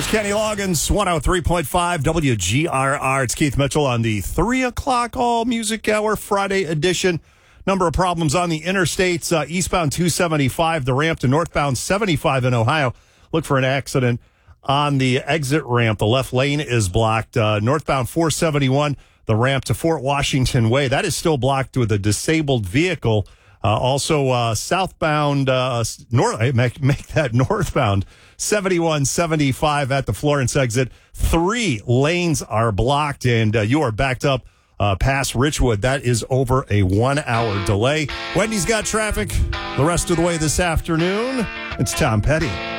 There's Kenny Loggins, 103.5 WGRR. It's Keith Mitchell on the 3 o'clock All Music Hour Friday edition. Number of problems on the interstates. Eastbound 275, the ramp to northbound 75 in Ohio. Look for an accident on the exit ramp. The left lane is blocked. Northbound 471, the ramp to Fort Washington Way. That is still blocked with a disabled vehicle. Also, southbound, make that northbound, 7175 at the Florence exit. 3 lanes are blocked, and you are backed up past Richwood. That is over a 1-hour delay. Wendy's got traffic the rest of the way this afternoon. It's Tom Petty.